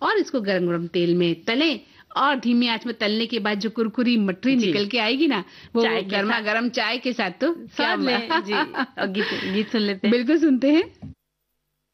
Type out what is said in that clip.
और इसको गरम-गरम तेल में तलें और धीमी आंच में तलने के बाद जो कुरकुरी मठरी निकल के आएगी ना, वो चाय के गर्मा साथ गर्म चाय के साथ तो क्या स्वाद लें जी। और गीत गीत सुन लेते हैं। बिल्कुल सुनते हैं।